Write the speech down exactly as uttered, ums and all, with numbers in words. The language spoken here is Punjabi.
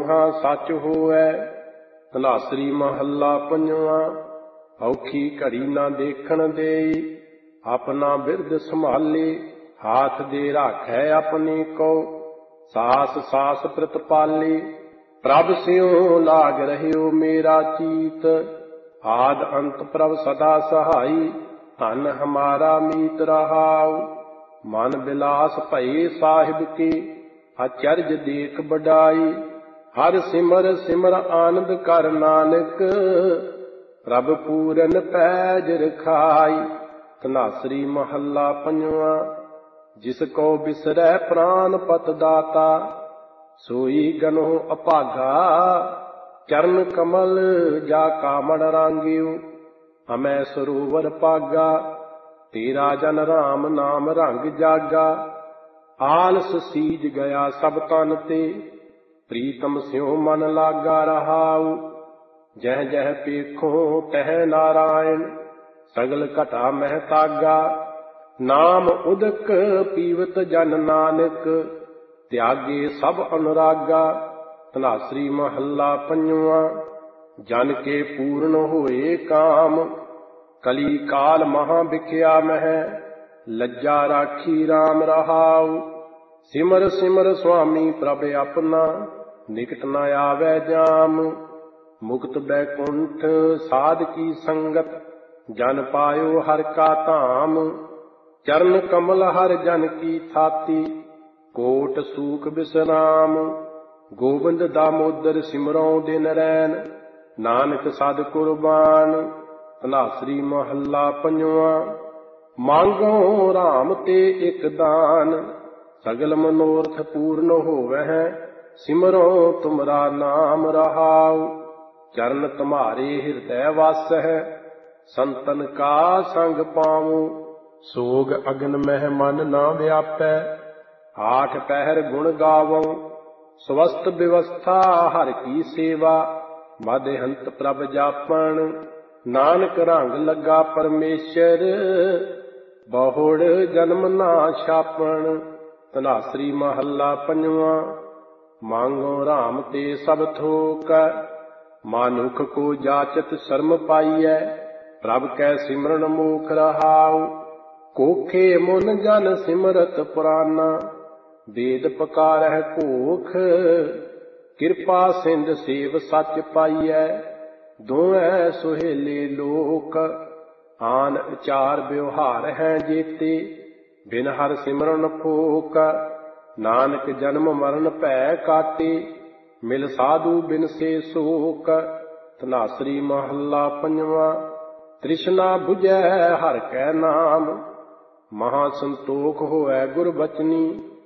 ਦੋਹਾਂ ਸੱਚ ਹੋਵੈ। ਧਨਾਸਰੀ ਮਹੱਲਾ ਪੰਜਵਾਂ। ਔਖੀ ਘੜੀ ਨਾ ਦੇਖਣ ਦੇਈ, ਆਪਣਾ ਬਿਰਦ ਸੰਭਾਲੇ। ਹਾਥ ਦੇ ਰਾਖੈ ਆਪਣੇ ਕੋ, ਸਾਸ ਸਾਸ ਪ੍ਰਤਪਾਲੇ। ਪ੍ਰਭ ਸਿਉ ਲਾਗ ਰਹਿਓ ਮੇਰਾ ਚੀਤ, ਆਦ ਅੰਤ ਪ੍ਰਭ ਸਦਾ ਸਹਾਈ। ਧਨ ਹਮਾਰਾ ਮੀਤ ਰਹਾਉ, ਮਨ ਬਿਲਾਸ ਭਏ ਸਾਹਿਬ ਕੇ। ਅਚਰਜ ਦੇਖ ਬਡਾਈ, ਹਰ ਸਿਮਰ ਸਿਮਰ ਆਨੰਦ ਕਰ ਨਾਨਕ। ਪ੍ਰਭ ਪੂਰਨ ਪੈਜ ਰਖਾਈ। ਧਨਾਸਰੀ ਮਹੱਲਾ ਪੰਜਵਾਂ। ਜਿਸ ਕੋ ਬਿਸਰੈ ਪ੍ਰਾਨ ਪਤ ਦਾਤਾ, ਸੋਈ ਗਨੋ ਅਭਾਗਾ। ਚਰਨ ਕਮਲ ਜਾ ਕਾਮੜ ਰਾਂਗਿਓ, ਹਮੈ ਸਰੋਵਰ ਪਾਗਾ। ਤੇਰਾ ਜਨ ਰਾਮ ਨਾਮ ਰੰਗ ਜਾਗਾ, ਆਲਸ ਸੀਜ ਗਿਆ ਸਭ ਤਨ ਤੇ। ਪ੍ਰੀਤਮ ਸਿਉ ਮਨ ਲਾਗਾ ਰਹਾਉ, ਜਹ ਜਹ ਪੇਖੋ ਤਹ ਨਾਰਾਇਣ। ਸਗਲ ਘਟਾ ਮਹਿ ਤਾਗਾ, ਨਾਮ ਉਦਕ ਪੀਵਤ ਜਨ ਨਾਨਕ। ਤਿਆਗੇ ਸਭ ਅਨੁਰਾਗਾ। ਧਨਾਸਰੀ ਮਹੱਲਾ ਪੰਜਵਾਂ। ਜਨ ਕੇ ਪੂਰਨ ਹੋਏ ਕਾਮ, ਕਲੀ ਕਾਲ ਮਹਾ ਵਿਖਿਆ ਮਹਿ। ਲੱਜਾ ਰਾਖੀ ਰਾਮ ਰਹਾਉ, ਸਿਮਰ ਸਿਮਰ ਸੁਆਮੀ ਪ੍ਰਭ ਆਪਣਾ। ਨਿਕਟ ਨ ਆਵੈ ਜਾਮ, ਮੁਕਤ ਬੈਕੁੰਠ ਸਾਧ ਕੀ ਸੰਗਤ। ਜਨ ਪਾਇਓ ਹਰਿ ਕਾ ਧਾਮ, ਚਰਨ ਕਮਲ ਹਰਿ ਜਨ ਕੀ ਥਾਤੀ। ਕੋਟ ਸੂਖ ਬਿਸਰਾਮ, ਗੋਬਿੰਦ ਦਾਮੋਦਰ ਸਿਮਰਉ ਦਿਨ ਰੈਨ। ਨਾਨਕ ਸਦ ਕੁਰਬਾਨ। ਧਨਾਸਰੀ ਮਹੱਲਾ ਪੰਜਵਾਂ। ਮੰਗੋ ਰਾਮ ਤੇ ਇਕ ਦਾਨ, ਸਗਲ ਮਨੋਰਥ ਪੂਰਨ ਹੋਵੈ। ਸਿਮਰੋ ਤੁਮਰਾ ਨਾਮ ਰਹਾਉ, ਚਰਨ ਤੁਮਾਰੇ ਹਿਰਦੈ ਵਸ ਹੈ। ਸੰਤਨ ਕਾ ਸੰਗ ਪਾਵੋ, ਸੋਗ ਅਗਨ ਮਹਿ ਮਨ ਨਾ ਵਿਆਪੈ। ਆਠ ਪਹਿਰ ਗੁਣ ਗਾਵੋ, ਸਵਸਤ ਵਿਵਸਥਾ ਹਰਿ ਕੀ ਸੇਵਾ। ਮਦ ਹੰਤ ਪ੍ਰਭ ਜਾਪਣ, ਨਾਨਕ ਰੰਗ ਲੱਗਾ ਪਰਮੇਸ਼ਰ। ਬਹੁੜ ਜਨਮ ਨਾ ਛਾਪਣ। ਧਨਾਸਰੀ ਮਹੱਲਾ ਪੰਜਵਾਂ। ਮੰਗੋ ਰਾਮ ਤੇ ਸਭ ਥੋਕ, ਮਾਨੁਖ ਕੋ ਜਾਚਤ ਸ਼ਰਮ ਪਾਈਐ। ਪ੍ਰਭ ਕੈ ਸਿਮਰਨ ਮੋਖ ਰਹਾਉ, ਕੋਖੇ ਮੁਨ ਜਨ ਸਿਮਰਤ ਪੁਰਾਨਾ। ਵੇਦ ਪਕਾਰਹਿ ਘੋਖ, ਕਿਰਪਾ ਸਿੰਧ ਸੇਵ ਸੱਚ ਪਾਈਐ। ਦੋਇ ਸੁਹੇਲੇ ਲੋਕ, ਆਨ ਵਿਚਾਰ ਵਿਵਹਾਰ ਹੈ ਜੇਤੇ। ਬਿਨ ਹਰਿ ਸਿਮਰਨ ਫੋਕ, ਨਾਨਕ ਜਨਮ ਮਰਨ ਭੈ ਕਾਟੇ। ਮਿਲ ਸਾਧੂ ਬਿਨ ਸੇ ਸੋਕ। ਧਨਾਸਰੀ ਮਹੱਲਾ ਪੰਜਵਾਂ। ਤ੍ਰਿਸ਼ਨਾ ਬੁਝੈ ਹਰਿ ਕੈ ਨਾਮ, ਮਹਾ ਸੰਤੋਖ ਹੋਵੈ ਗੁਰ ਬਚਨੀ।